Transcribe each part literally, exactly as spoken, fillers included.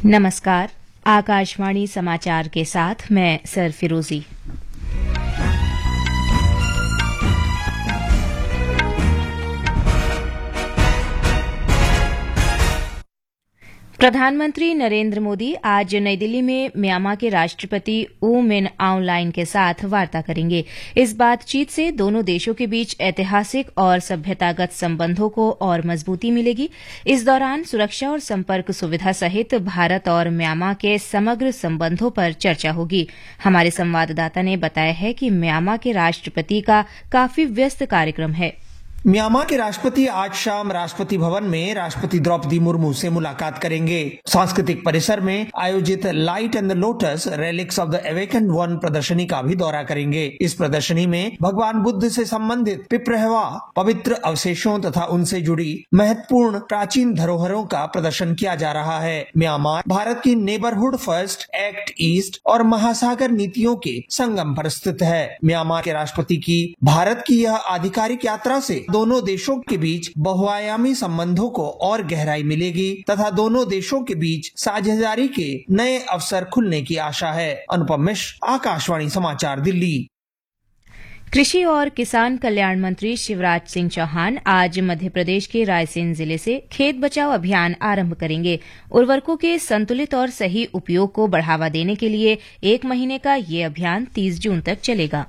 नमस्कार। आकाशवाणी समाचार के साथ मैं सर फिरोजी। प्रधानमंत्री नरेंद्र मोदी आज नई दिल्ली में म्यांमार के राष्ट्रपति ऊ मिन आउंग के साथ वार्ता करेंगे। इस बातचीत से दोनों देशों के बीच ऐतिहासिक और सभ्यतागत संबंधों को और मजबूती मिलेगी। इस दौरान सुरक्षा और संपर्क सुविधा सहित भारत और म्यांमार के समग्र संबंधों पर चर्चा होगी। हमारे संवाददाता ने बताया है कि म्यांमार के राष्ट्रपति का काफी व्यस्त कार्यक्रम है। म्यांमार के राष्ट्रपति आज शाम राष्ट्रपति भवन में राष्ट्रपति द्रौपदी मुर्मू से मुलाकात करेंगे। सांस्कृतिक परिसर में आयोजित light and the lotus relics of the awakened one प्रदर्शनी का भी दौरा करेंगे। इस प्रदर्शनी में भगवान बुद्ध से संबंधित पिपरहवा पवित्र अवशेषों तथा उनसे जुड़ी महत्वपूर्ण प्राचीन धरोहरों का प्रदर्शन किया जा रहा है। म्यांमार भारत की नेबरहुड फर्स्ट, एक्ट ईस्ट और महासागर नीतियों के संगम पर स्थित है। म्यांमार के राष्ट्रपति की भारत की यह आधिकारिक यात्रा से दोनों देशों के बीच बहुआयामी संबंधों को और गहराई मिलेगी तथा दोनों देशों के बीच साझेदारी के नए अवसर खुलने की आशा है। अनुपम मिश्र, आकाशवाणी समाचार, दिल्ली। कृषि और किसान कल्याण मंत्री शिवराज सिंह चौहान आज मध्य प्रदेश के रायसेन जिले से खेत बचाओ अभियान आरंभ करेंगे। उर्वरकों के संतुलित और सही उपयोग को बढ़ावा देने के लिए एक महीने का ये अभियान तीस जून तक चलेगा।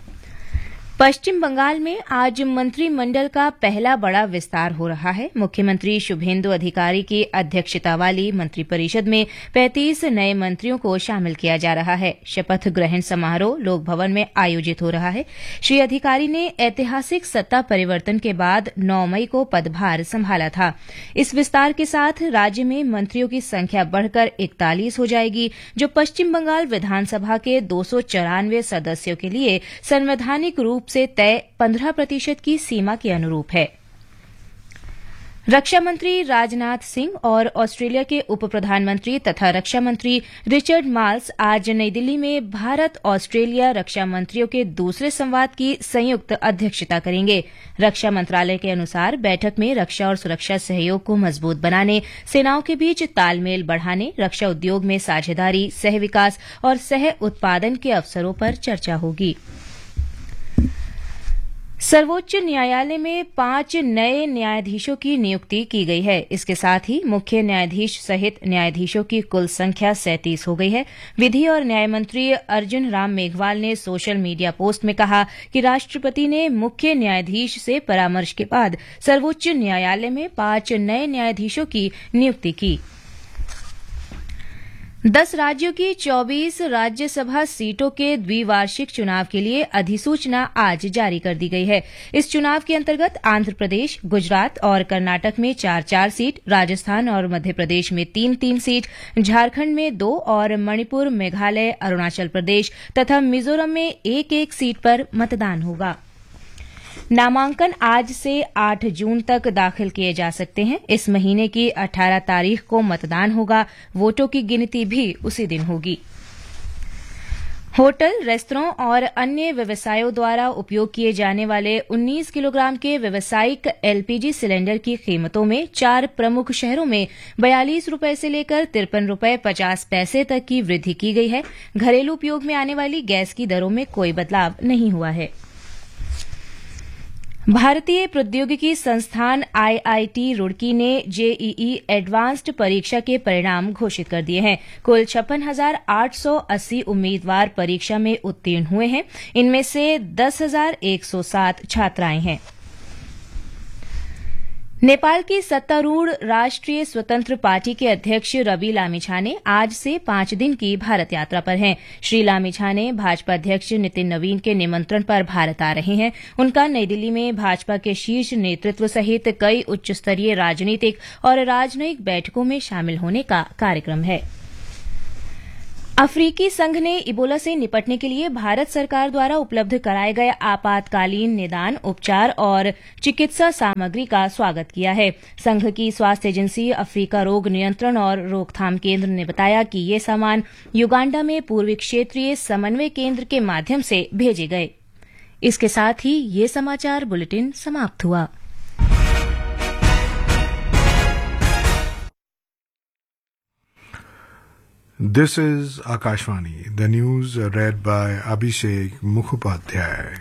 पश्चिम बंगाल में आज मंत्रिमंडल का पहला बड़ा विस्तार हो रहा है। मुख्यमंत्री शुभेंदु अधिकारी की अध्यक्षता वाली मंत्रिपरिषद में पैंतीस नए मंत्रियों को शामिल किया जा रहा है। शपथ ग्रहण समारोह लोक भवन में आयोजित हो रहा है। श्री अधिकारी ने ऐतिहासिक सत्ता परिवर्तन के बाद नौ मई को पदभार संभाला था। इस विस्तार के साथ राज्य में मंत्रियों की संख्या बढ़कर इकतालीस हो जाएगी, जो पश्चिम बंगाल विधानसभा के दो सौ चौरानवे सदस्यों के लिए संवैधानिक रूप से तय पंद्रह प्रतिशत की सीमा के अनुरूप है। रक्षा मंत्री राजनाथ सिंह और ऑस्ट्रेलिया के उप प्रधानमंत्री तथा रक्षा मंत्री रिचर्ड मार्ल्स आज नई दिल्ली में भारत ऑस्ट्रेलिया रक्षा मंत्रियों के दूसरे संवाद की संयुक्त अध्यक्षता करेंगे। रक्षा मंत्रालय के अनुसार बैठक में रक्षा और सुरक्षा सहयोग को मजबूत बनाने, सेनाओं के बीच तालमेल बढ़ाने, रक्षा उद्योग में साझेदारी, सह विकास और सह उत्पादन के अवसरों पर चर्चा होगी। सर्वोच्च न्यायालय में पांच नए न्यायाधीशों की नियुक्ति की गई है। इसके साथ ही मुख्य न्यायाधीश सहित न्यायाधीशों की कुल संख्या सैंतीस हो गई है। विधि और न्याय मंत्री अर्जुन राम मेघवाल ने सोशल मीडिया पोस्ट में कहा कि राष्ट्रपति ने मुख्य न्यायाधीश से परामर्श के बाद सर्वोच्च न्यायालय में पांच नए न्यायाधीशों की नियुक्ति की। दस राज्यों की चौबीस राज्यसभा सीटों के द्विवार्षिक चुनाव के लिए अधिसूचना आज जारी कर दी गई है। इस चुनाव के अंतर्गत आंध्र प्रदेश, गुजरात और कर्नाटक में चार चार सीट, राजस्थान और मध्य प्रदेश में तीन तीन सीट, झारखंड में दो और मणिपुर, मेघालय, अरुणाचल प्रदेश तथा मिजोरम में एक एक सीट पर मतदान होगा। नामांकन आज से आठ जून तक दाखिल किए जा सकते हैं। इस महीने की अठारह तारीख को मतदान होगा। वोटों की गिनती भी उसी दिन होगी। होटल, रेस्तरां और अन्य व्यवसायों द्वारा उपयोग किए जाने वाले उन्नीस किलोग्राम के व्यावसायिक एलपीजी सिलेंडर की कीमतों में चार प्रमुख शहरों में बयालीस रुपए से लेकर तिरपन रुपए पचास पैसे तक की वृद्धि की गई है। घरेलू उपयोग में आने वाली गैस की दरों में कोई बदलाव नहीं हुआ है। भारतीय प्रौद्योगिकी संस्थान आईआईटी रुड़की ने जेईई एडवांस्ड परीक्षा के परिणाम घोषित कर दिए हैं। कुल छप्पन हजार आठ सौ अस्सी उम्मीदवार परीक्षा में उत्तीर्ण हुए हैं। इनमें से दस हजार एक सौ सात छात्राएं हैं। नेपाल की सत्तारूढ़ राष्ट्रीय स्वतंत्र पार्टी के अध्यक्ष रवि लामिछाने आज से पांच दिन की भारत यात्रा पर हैं। श्री लामिछाने भाजपा अध्यक्ष नितिन नवीन के निमंत्रण पर भारत आ रहे हैं। उनका नई दिल्ली में भाजपा के शीर्ष नेतृत्व सहित कई उच्च स्तरीय राजनीतिक और राजनयिक बैठकों में शामिल होने का कार्यक्रम है। अफ्रीकी संघ ने इबोला से निपटने के लिए भारत सरकार द्वारा उपलब्ध कराए गए आपातकालीन निदान, उपचार और चिकित्सा सामग्री का स्वागत किया है। संघ की स्वास्थ्य एजेंसी अफ्रीका रोग नियंत्रण और रोकथाम केंद्र ने बताया कि ये सामान युगांडा में पूर्वी क्षेत्रीय समन्वय केंद्र के माध्यम से भेजे गए। इसके साथ ही ये समाचार बुलेटिन समाप्त हुआ। This is Akashvani. The news uh, read by Abhishek Mukhopadhyay.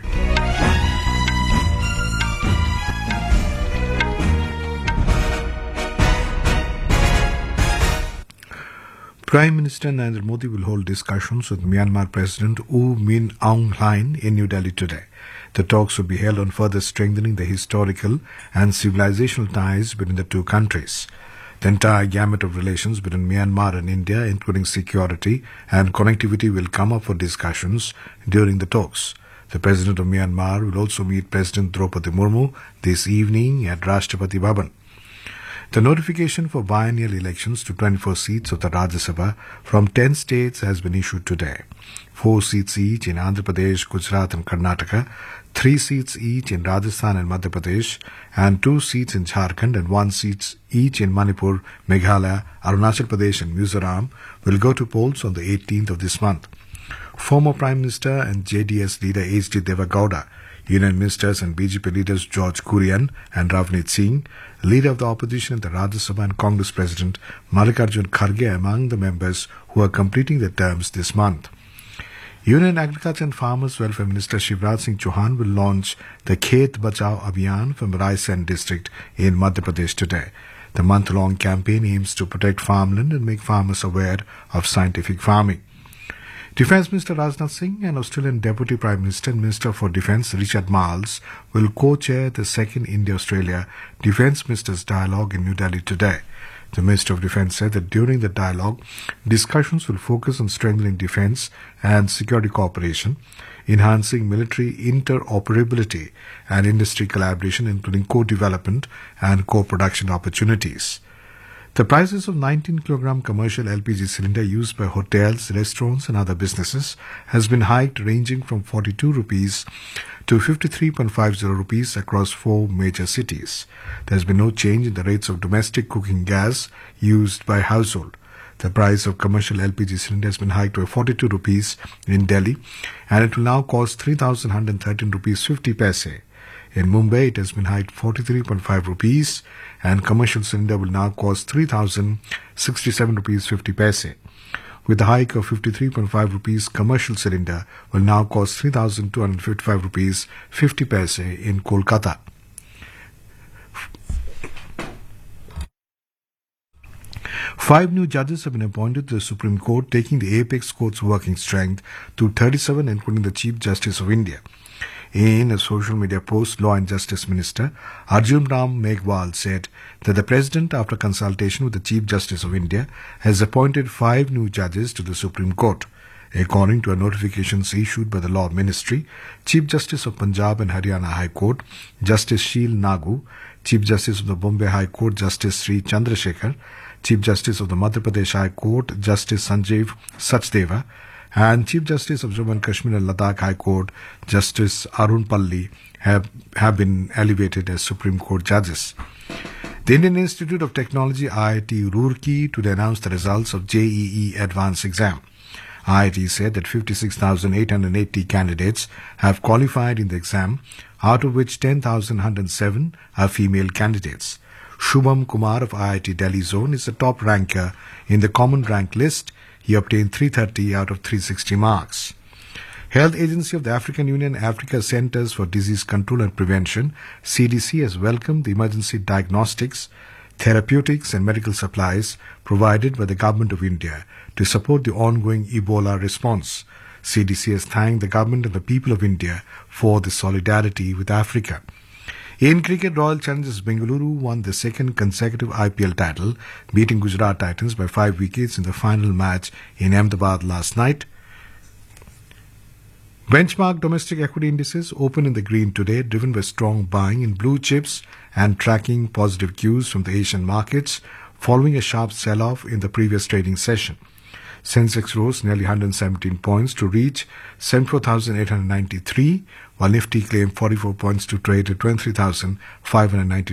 Prime Minister Narendra Modi will hold discussions with Myanmar President U Min Aung Hlaing in New Delhi today. The talks will be held on further strengthening the historical and civilizational ties between the two countries. The entire gamut of relations between Myanmar and India, including security and connectivity, will come up for discussions during the talks. The President of Myanmar will also meet President Draupadi Murmu this evening at Rashtrapati Bhavan. The notification for biennial elections to twenty-four seats of the Rajya Sabha from ten states has been issued today. Four seats each in Andhra Pradesh, Gujarat and Karnataka, three seats each in Rajasthan and Madhya Pradesh, and two seats in Jharkhand and one seat each in Manipur, Meghalaya, Arunachal Pradesh and Mizoram will go to polls on the eighteenth of this month. Former Prime Minister and J D S leader H D Devagowda, Union Ministers and B J P leaders George Kurian and Ravneet Singh, leader of the opposition at the Rajya Sabha and Congress President Mallikarjun Kharge among the members who are completing their terms this month. Union Agriculture and Farmers Welfare Minister Shivraj Singh Chauhan will launch the Khet Bachao Abhiyan from Raisen district in Madhya Pradesh today. The month-long campaign aims to protect farmland and make farmers aware of scientific farming. Defence Minister Rajnath Singh and Australian Deputy Prime Minister and Minister for Defence Richard Marles will co-chair the second India-Australia Defence Ministers Dialogue in New Delhi today. The Minister of Defence said that during the dialogue, discussions will focus on strengthening defence and security cooperation, enhancing military interoperability and industry collaboration, including co-development and co-production opportunities. The prices of nineteen kilogram commercial L P G cylinder used by hotels, restaurants and other businesses has been hiked, ranging from forty-two rupees to fifty-three point five zero rupees across four major cities. There has been no change in the rates of domestic cooking gas used by household. The price of commercial L P G cylinder has been hiked to forty-two rupees in Delhi, and it will now cost three thousand one hundred thirteen rupees fifty paise. In Mumbai, it has been hiked forty-three point five rupees, and commercial cylinder will now cost three thousand sixty-seven rupees fifty paise. With the hike of fifty-three point five rupees, commercial cylinder will now cost three thousand two hundred fifty-five rupees fifty paise in Kolkata. Five new judges have been appointed to the Supreme Court, taking the apex court's working strength to thirty-seven, including the Chief Justice of India. In a social media post, Law and Justice Minister Arjun Ram Meghwal said that the President, after consultation with the Chief Justice of India, has appointed five new judges to the Supreme Court. According to a notifications issued by the Law Ministry, Chief Justice of Punjab and Haryana High Court, Justice Sheel Nagu, Chief Justice of the Bombay High Court, Justice Sri Chandrasekhar, Chief Justice of the Madhya Pradesh High Court, Justice Sanjeev Sachdeva, and Chief Justice of Jammu and Kashmir and Ladakh High Court, Justice Arun Palli, have, have been elevated as Supreme Court judges. The Indian Institute of Technology, I I T Roorkee, today announced the results of J E E Advanced exam. I I T said that fifty-six thousand eight hundred eighty candidates have qualified in the exam, out of which ten thousand one hundred seven are female candidates. Shubham Kumar of I I T Delhi Zone is the top ranker in the common rank list. He obtained three hundred thirty out of three hundred sixty marks. Health Agency of the African Union Africa Centers for Disease Control and Prevention, C D C, has welcomed the emergency diagnostics, therapeutics and medical supplies provided by the Government of India to support the ongoing Ebola response. C D C has thanked the government and the people of India for the solidarity with Africa. In cricket, Royal Challengers Bengaluru won the second consecutive I P L title, beating Gujarat Titans by five wickets in the final match in Ahmedabad last night. Benchmark domestic equity indices opened in the green today, driven by strong buying in blue chips and tracking positive cues from the Asian markets, following a sharp sell-off in the previous trading session. Sensex rose nearly one hundred seventeen points to reach seventy-four thousand eight hundred ninety-three, while Nifty claimed forty-four points to trade at twenty-three thousand five hundred ninety.